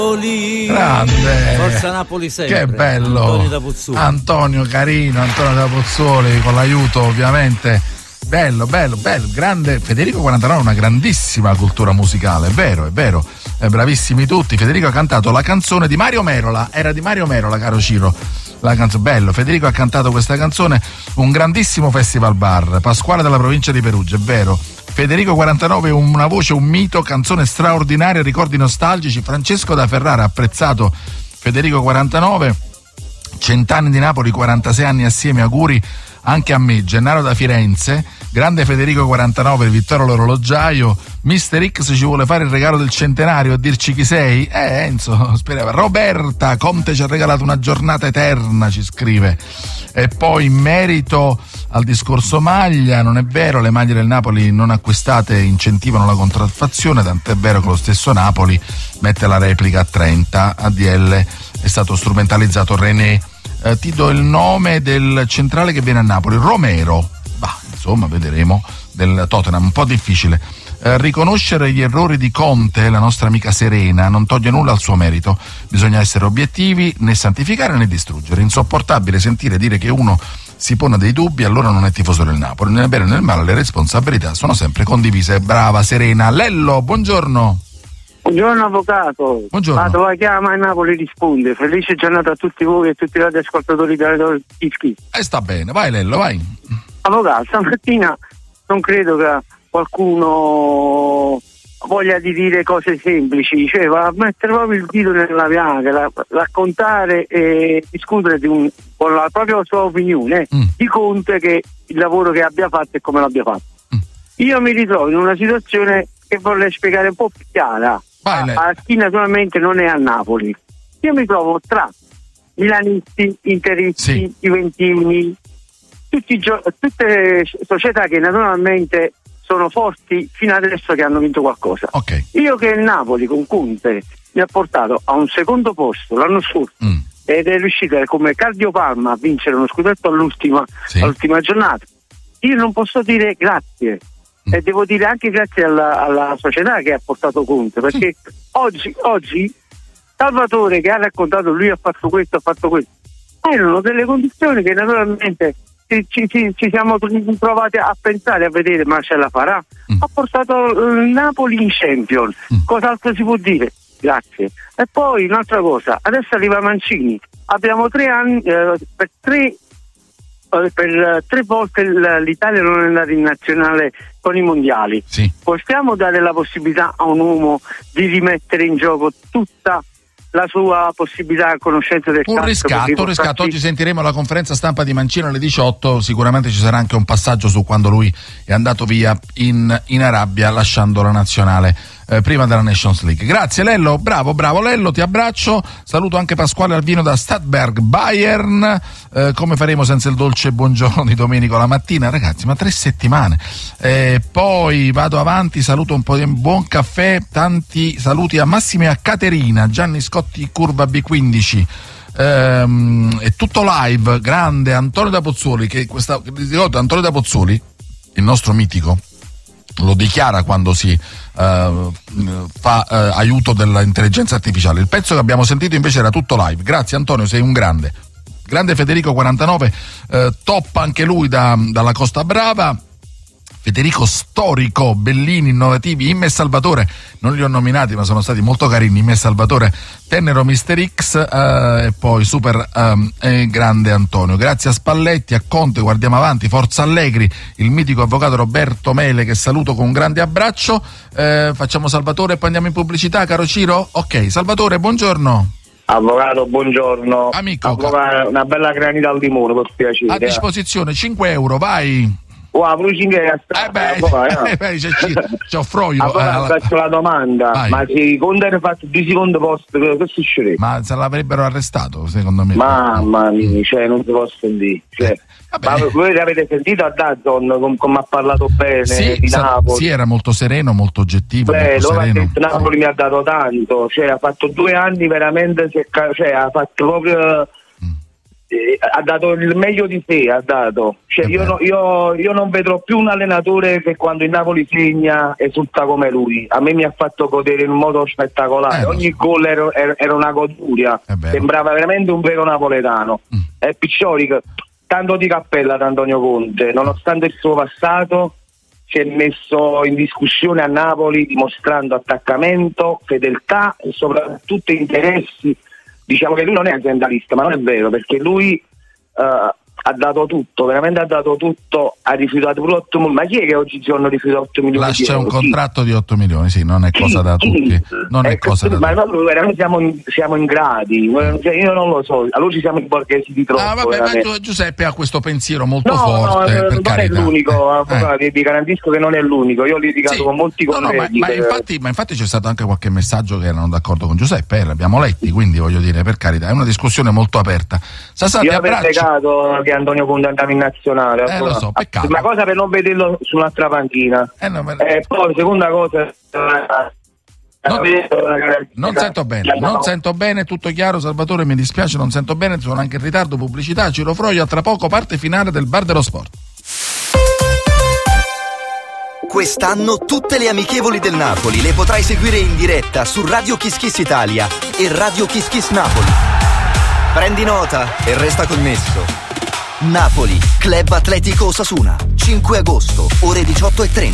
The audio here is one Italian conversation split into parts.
Grande, Forza Napoli sempre. Che bello, Antonio da Pozzuoli. Antonio carino, Antonio da Pozzuoli, con l'aiuto ovviamente. Bello, grande. Federico 49 ha una grandissima cultura musicale, è vero, bravissimi tutti. Federico ha cantato la canzone di Mario Merola, era di Mario Merola, caro Ciro, la canzone, bello. Federico ha cantato questa canzone, un grandissimo festival bar, Pasquale della provincia di Perugia, è vero. Federico 49 è una voce, un mito, canzone straordinaria, ricordi nostalgici. Francesco da Ferrara ha apprezzato Federico 49, 100 anni di Napoli, 46 anni assieme, auguri anche a me. Gennaro da Firenze, grande Federico 49, Vittorio l'orologiaio. Mister X ci vuole fare il regalo del centenario, a dirci chi sei? Enzo sperava. Roberta, Conte ci ha regalato una giornata eterna, ci scrive. E poi in merito al discorso maglia, non è vero, le maglie del Napoli non acquistate incentivano la contraffazione, tant'è vero che lo stesso Napoli mette la replica a 30, ADL è stato strumentalizzato. René, ti do il nome del centrale che viene a Napoli, Romero, insomma vedremo, del Tottenham, un po' difficile. Riconoscere gli errori di Conte, la nostra amica Serena, non toglie nulla al suo merito, bisogna essere obiettivi, né santificare né distruggere. Insopportabile sentire dire che uno si pone dei dubbi, allora non è tifoso del Napoli. Nel bene e nel male le responsabilità sono sempre condivise. Brava Serena. Lello, buongiorno. Buongiorno avvocato. Buongiorno. Padova chiama e Napoli risponde. Felice giornata a tutti voi e a tutti gli ascoltatori di Schifo. Sta bene, vai Lello, vai. Avvocato, stamattina non credo che qualcuno voglia di dire cose semplici, cioè va a mettere proprio il dito nella piaga, raccontare e discutere con la propria sua opinione di Conte, che il lavoro che abbia fatto e come l'abbia fatto. Io mi ritrovo in una situazione che vorrei spiegare un po' più chiara. A chi naturalmente non è a Napoli. Io mi trovo tra milanisti, interisti, juventini, tutte società che naturalmente sono forti fino adesso, che hanno vinto qualcosa. Io che il Napoli con Conte mi ha portato a un secondo posto l'anno scorso ed è riuscito come Cardiopalma a vincere uno scudetto all'ultima giornata, io non posso dire grazie. E devo dire anche grazie alla società che ha portato Conte, perché oggi Salvatore, che ha raccontato lui ha fatto questo, erano delle condizioni che naturalmente ci siamo provati a pensare, a vedere, ma ce la farà. Ha portato il Napoli in Champions, cos'altro si può dire? Grazie. E poi un'altra cosa, adesso arriva Mancini, abbiamo 3 anni, per tre volte l'Italia non è andata in nazionale con i mondiali. Possiamo dare la possibilità a un uomo di rimettere in gioco tutta la sua possibilità a conoscenza del calcio? Un riscatto. Oggi sentiremo la conferenza stampa di Mancino alle 18, sicuramente ci sarà anche un passaggio su quando lui è andato via in Arabia, lasciando la nazionale prima della Nations League. Grazie Lello, bravo Lello, ti abbraccio. Saluto anche Pasquale Alvino da Stadberg, Bayern. Come faremo senza il dolce buongiorno di Domenico la mattina? Ragazzi, ma 3 settimane. Poi vado avanti, saluto un po' di buon caffè, tanti saluti a Massimo e a Caterina, Gianni Scotti curva B15. È tutto live, grande Antonio da Pozzuoli, che Antonio da Pozzuoli, il nostro mitico, lo dichiara quando si fa aiuto dell'intelligenza artificiale. Il pezzo che abbiamo sentito invece era tutto live. Grazie Antonio, sei un grande Federico 49, top anche lui dalla Costa Brava. Federico storico, bellini, innovativi, Imme e Salvatore, non li ho nominati ma sono stati molto carini, Imme e Salvatore, tenero Mister X, e poi super grande Antonio. Grazie a Spalletti, a Conte, guardiamo avanti, forza Allegri, il mitico avvocato Roberto Mele, che saluto con un grande abbraccio. Facciamo Salvatore e poi andiamo in pubblicità, caro Ciro? Ok, Salvatore, buongiorno. Avvocato, buongiorno. Amico, avvocato, una bella granita al limone, per piacere. A disposizione, 5 euro, vai. Wow, ci offro io. Faccio la domanda, vai. Ma se Conte era fatto 2 secondi posto, che succede? Ma se l'avrebbero arrestato, secondo me. Mamma mia, cioè non si può sentire. Ma voi avete sentito a Dazon come ha parlato bene di Napoli? Sì, era molto sereno, molto oggettivo. Molto sereno. Napoli mi ha dato tanto, cioè ha fatto 2 anni veramente, ha fatto proprio ha dato il meglio di sé, ha dato. Cioè, io non vedrò più un allenatore che quando il Napoli segna esulta come lui. A me mi ha fatto godere in un modo spettacolare. Ogni gol era una goduria, sembrava veramente un vero napoletano. E Piccioli, tanto di cappella ad Antonio Conte, nonostante il suo passato si è messo in discussione a Napoli dimostrando attaccamento, fedeltà e soprattutto interessi. Diciamo che lui non è aziendalista, ma non è vero, perché lui ha dato tutto, veramente ha dato tutto, ha rifiutato pure 8 milioni. Ma chi è che oggigiorno rifiuta 8 milioni? Lascia un contratto di 8 milioni, sì, non è cosa da tutti. Non è cosa da tutti. Ma noi veramente siamo ingrati, io non lo so, allora ci siamo i borghesi di troppo. Ma Giuseppe ha questo pensiero molto forte. No, per non carità. È l'unico, vi garantisco che non è l'unico. Io ho litigato con molti colleghi. Ma infatti c'è stato anche qualche messaggio che erano d'accordo con Giuseppe, l'abbiamo letti, quindi voglio dire, per carità, è una discussione molto aperta. Io avevo negato che Antonio Conte andava in nazionale, lo so, peccato. Una cosa per non vederlo su un'altra panchina, poi seconda cosa non sento bene, tutto chiaro Salvatore, mi dispiace, non sento bene, sono anche in ritardo, pubblicità, Ciro Froio, tra poco parte finale del Bar dello Sport. Quest'anno tutte le amichevoli del Napoli le potrai seguire in diretta su Radio Kiss Kiss Italia e Radio Kiss Kiss Napoli. Prendi nota e resta connesso. Napoli, Club Atletico Osasuna, 5 agosto, ore 18:30.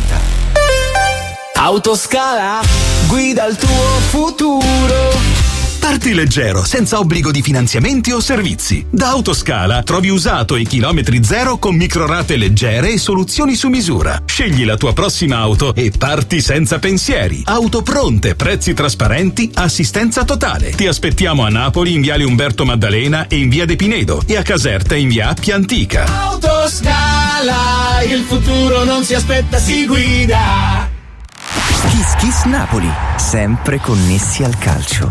Autoscala, guida il tuo futuro. Parti leggero, senza obbligo di finanziamenti o servizi. Da Autoscala trovi usato e chilometri zero con microrate leggere e soluzioni su misura. Scegli la tua prossima auto e parti senza pensieri. Auto pronte, prezzi trasparenti, assistenza totale. Ti aspettiamo a Napoli in viale Umberto Maddalena e in via De Pinedo e a Caserta in via Appia Antica. Autoscala, il futuro non si aspetta, si guida. Kiss Kiss Napoli, sempre connessi al calcio.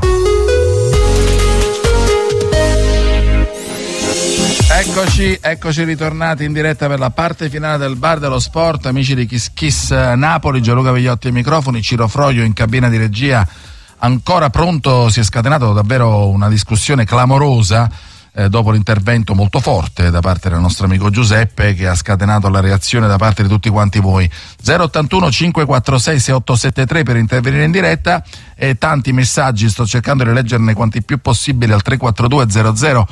Eccoci ritornati in diretta per la parte finale del Bar dello Sport, amici di Kiss Kiss Napoli, Gianluca Vigliotti ai microfoni, Ciro Froio in cabina di regia, ancora pronto. Si è scatenato davvero una discussione clamorosa dopo l'intervento molto forte da parte del nostro amico Giuseppe, che ha scatenato la reazione da parte di tutti quanti voi. 081 546 6873 per intervenire in diretta e tanti messaggi, sto cercando di leggerne quanti più possibili al 342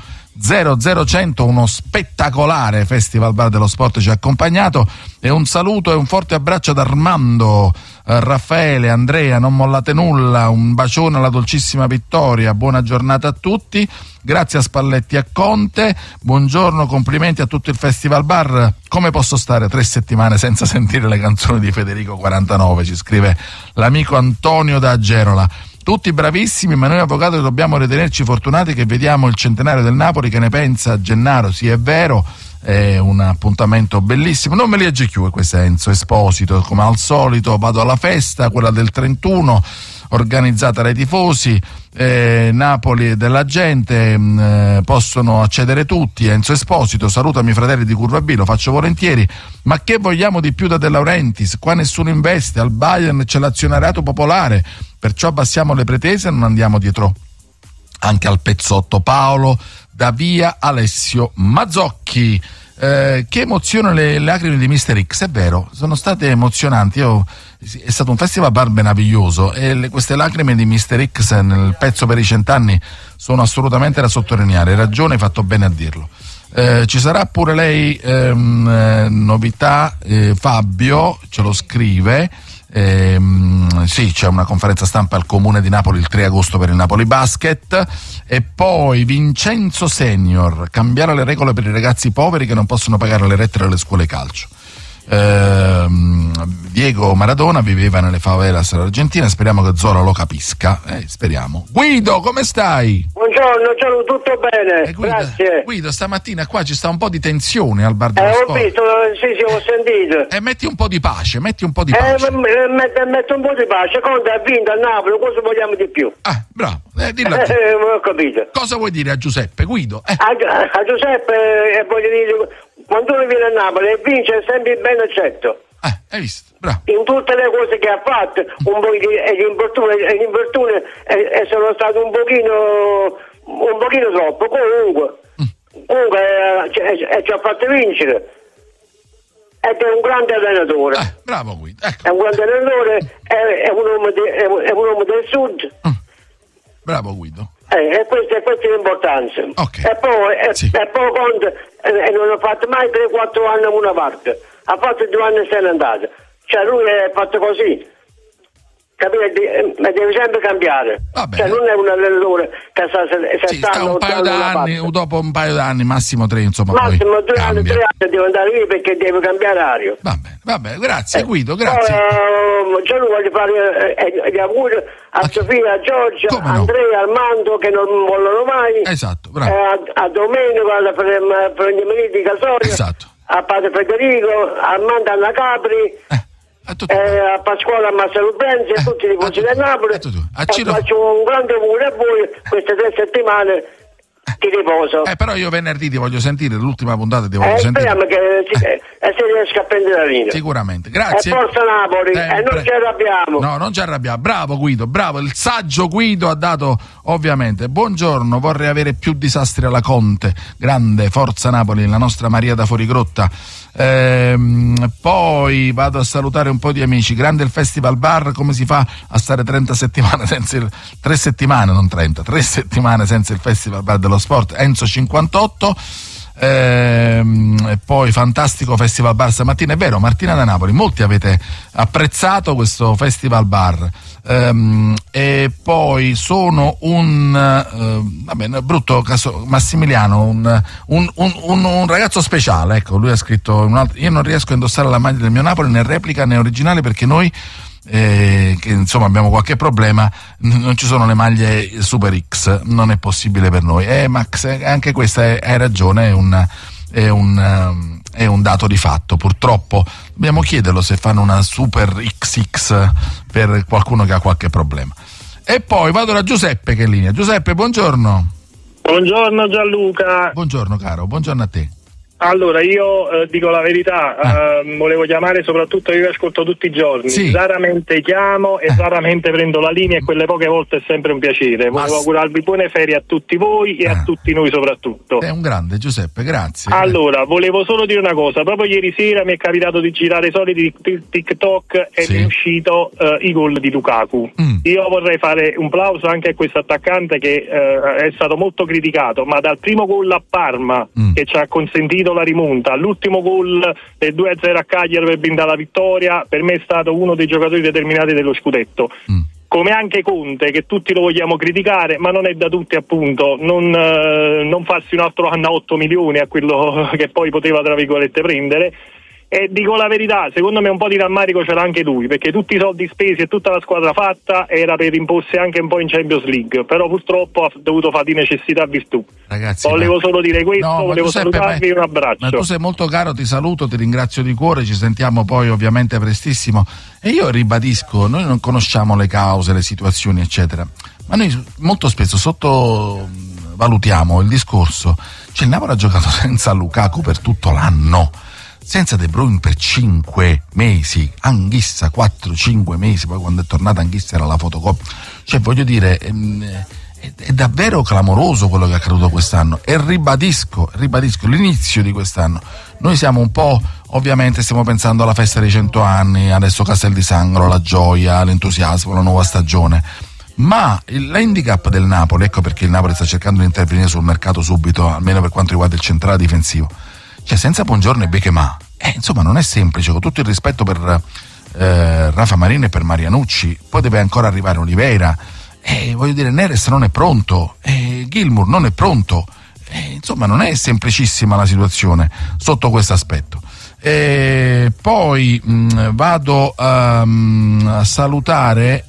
00 100. Uno spettacolare Festival Bar dello Sport ci ha accompagnato, e un saluto e un forte abbraccio ad Armando, Raffaele, Andrea, non mollate nulla, un bacione alla dolcissima Vittoria, buona giornata a tutti, grazie a Spalletti e a Conte, buongiorno, complimenti a tutto il Festival Bar. Come posso stare 3 settimane senza sentire le canzoni di Federico 49, ci scrive l'amico Antonio da Agerola. Tutti bravissimi, ma noi avvocati dobbiamo ritenerci fortunati che vediamo il centenario del Napoli. Che ne pensa Gennaro? Sì, è vero, è un appuntamento bellissimo. Non me li leggi più questo Enzo Esposito, come al solito vado alla festa, quella del 31, organizzata dai tifosi, Napoli e della gente, possono accedere tutti. Enzo Esposito, salutami fratelli di Curva B, lo faccio volentieri, ma che vogliamo di più da De Laurentiis? Qua nessuno investe, al Bayern c'è l'azionariato popolare, perciò abbassiamo le pretese e non andiamo dietro anche al pezzotto. Paolo da via Alessio Mazzocchi, che emozione le lacrime di Mister X. È vero, sono state emozionanti. È stato un festival bar meraviglioso e queste lacrime di Mister X nel pezzo per i 100 anni sono assolutamente da sottolineare. Hai ragione, hai fatto bene a dirlo. Ci sarà pure lei novità, Fabio ce lo scrive. Sì, c'è una conferenza stampa al Comune di Napoli il 3 agosto per il Napoli Basket. E poi Vincenzo Senior, cambiare le regole per i ragazzi poveri che non possono pagare le rette delle scuole calcio. Diego Maradona viveva nelle favelas dell'Argentina, speriamo che Zola lo capisca, speriamo. Guido, come stai? Buongiorno, tutto bene, grazie. Guido, stamattina qua ci sta un po' di tensione al Bar dello Sport. Ho visto, sì, ho sentito. Metti un po' di pace, metto un po' di pace. Conte ha vinto a Napoli, cosa vogliamo di più? Bravo, dillo a te. Ho capito. Cosa vuoi dire a Giuseppe, Guido? A Giuseppe voglio dire, quando uno viene a Napoli e vince è sempre ben accetto. Hai visto? Bravo. In tutte le cose che ha fatto, un po' gli infortuni sono stati un pochino troppo. Comunque, Comunque ci ha fatto vincere. Ed è un grande allenatore. Bravo Guido. Ecco. È un grande allenatore, è un uomo del sud. Bravo Guido. E questa è l'importanza. Okay. E poi Conte non ha fatto mai 3-4 anni a una parte. Ha fatto 2 anni e se n'è andato. Cioè lui è fatto così. Capire? Deve sempre cambiare. Cioè non è un allenatore che sta un paio d'anni, dopo un paio d'anni, massiimo 3, insomma. Massimo 3 anni deve andare via perché deve cambiare aria. Va bene, grazie Guido, grazie. Io voglio fare gli auguri a Sofia, a Giorgia, a Andrea, Armando che non mollano mai. Esatto, bravo. A Domenico, alla Fragnemerì di Casoria. Esatto. A Padre Federico, a Armando Anna Capri. A Pasquale, a Marcello Benzi e tutti i tifosi del Napoli. Faccio un grande auguro a voi queste 3 settimane di riposo. Però io venerdì ti voglio sentire, l'ultima puntata ti voglio sentire. Speriamo che si riesca a prendere la linea. Sicuramente, grazie. E forza Napoli, non ci arrabbiamo. No, non ci arrabbiamo. Bravo Guido, bravo. Il saggio Guido ha dato, ovviamente. Buongiorno, vorrei avere più disastri alla Conte. Grande, forza Napoli, la nostra Maria da Fuorigrotta. Poi vado a salutare un po' di amici. Grande il Festival Bar, come si fa a stare 30 settimane senza 3 settimane, non 30, 3 settimane senza il Festival Bar dello Sport. Enzo 58. E poi fantastico Festival Bar stamattina, è vero, Martina da Napoli, molti avete apprezzato questo Festival Bar. E poi sono brutto caso, Massimiliano, un ragazzo speciale, ecco, lui ha scritto io non riesco a indossare la maglia del mio Napoli né replica né originale perché noi che insomma abbiamo qualche problema, non ci sono le maglie Super X, non è possibile per noi. Max, anche questa hai ragione, è un dato di fatto. Purtroppo dobbiamo chiederlo se fanno una Super XX per qualcuno che ha qualche problema. E poi vado da Giuseppe che è in linea. Giuseppe, buongiorno. Buongiorno Gianluca. Buongiorno caro, buongiorno a te. Allora, io dico la verità, volevo chiamare soprattutto, io ascolto tutti i giorni, raramente chiamo e raramente prendo la linea e quelle poche volte è sempre un piacere. Volevo augurarvi buone ferie a tutti voi e a tutti noi soprattutto. È un grande Giuseppe, grazie. Allora, volevo solo dire una cosa, proprio ieri sera mi è capitato di girare i soliti TikTok ed è uscito i gol di Lukaku. Io vorrei fare un plauso anche a questo attaccante che è stato molto criticato, ma dal primo gol a Parma che ci ha consentito la rimonta, all'ultimo gol del 2-0 a Cagliari per brindare la vittoria, per me è stato uno dei giocatori determinati dello scudetto. Come anche Conte, che tutti lo vogliamo criticare, ma non è da tutti appunto non farsi un altro anno a 8 milioni a quello che poi poteva tra virgolette prendere. E dico la verità, secondo me un po' di rammarico c'era anche lui, perché tutti i soldi spesi e tutta la squadra fatta era per imporsi anche un po' in Champions League, però purtroppo ha dovuto fare di necessità virtù. Ragazzi, volevo solo dire questo, volevo salutarvi, un abbraccio. Ma tu sei molto caro, ti saluto, ti ringrazio di cuore, ci sentiamo poi ovviamente prestissimo. E io ribadisco, noi non conosciamo le cause, le situazioni eccetera, ma noi molto spesso sottovalutiamo il discorso. Cioè il Napoli ha giocato senza Lukaku per tutto l'anno, senza De Bruyne per 5 mesi, Anghissa 4-5 mesi, poi quando è tornata Anghissa era la fotocopia. Cioè voglio dire, è davvero clamoroso quello che è accaduto quest'anno, e ribadisco l'inizio di quest'anno. Noi siamo un po', ovviamente stiamo pensando alla festa dei 100 anni, adesso Castel di Sangro, la gioia, l'entusiasmo, la nuova stagione. Ma l'handicap del Napoli, ecco perché il Napoli sta cercando di intervenire sul mercato subito, almeno per quanto riguarda il centrale difensivo. Cioè senza Buongiorno e Bechemà, insomma non è semplice, con tutto il rispetto per Rafa Marini e per Marianucci, poi deve ancora arrivare Oliveira, voglio dire, Neres non è pronto, Gilmour non è pronto, insomma non è semplicissima la situazione sotto questo aspetto. Poi vado a salutare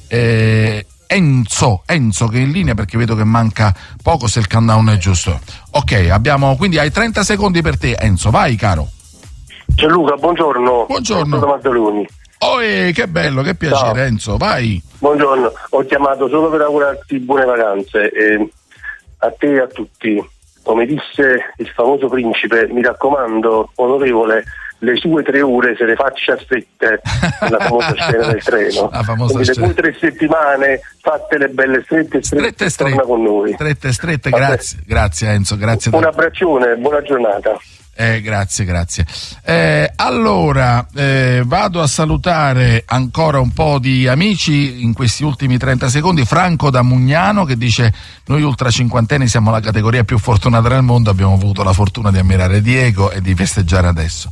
Enzo che è in linea, perché vedo che manca poco, se il countdown è giusto. Ok, quindi hai 30 secondi per te Enzo, vai caro. Gianluca, buongiorno. Buongiorno. Sono Maddaloni. Che bello, che piacere. Ciao. Enzo, vai. Buongiorno, ho chiamato solo per augurarti buone vacanze, a te e a tutti. come disse il famoso principe, mi raccomando, onorevole, le sue 3 ore se le faccia strette, la famosa scena del treno. Quindi le 2-3 settimane fattele belle strette, torna con noi. Strette, grazie Enzo, grazie. Un abbraccione, buona giornata. Grazie. Allora, vado a salutare ancora un po' di amici in questi ultimi 30 secondi. Franco da Mugnano che dice: noi ultracinquantenni siamo la categoria più fortunata del mondo, abbiamo avuto la fortuna di ammirare Diego e di festeggiare adesso.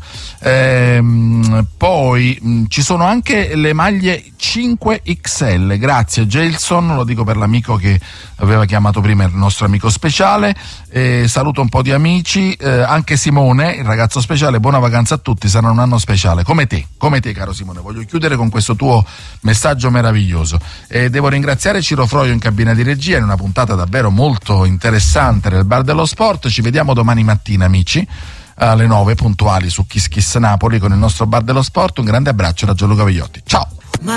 Poi ci sono anche le maglie 5XL, grazie Gelson, lo dico per l'amico che aveva chiamato prima, il nostro amico speciale. Saluto un po' di amici, anche Simone, il ragazzo speciale. Buona vacanza a tutti, sarà un anno speciale come te caro Simone. Voglio chiudere con questo tuo messaggio meraviglioso e devo ringraziare Ciro Froio in cabina di regia in una puntata davvero molto interessante del Bar dello Sport. Ci vediamo domani mattina, amici, alle 9 puntuali su Kiss Kiss Napoli con il nostro Bar dello Sport. Un grande abbraccio da Gianluca Vigliotti, ciao.